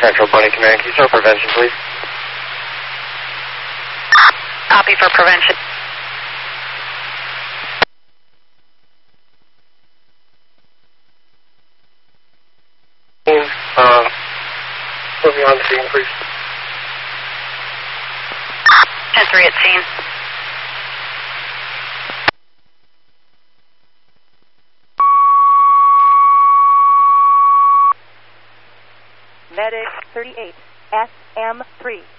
Central Bunny Command. Can you start prevention, please? Copy for prevention. Put me on the scene, please. 10-3 at scene. Medic 38, SM3.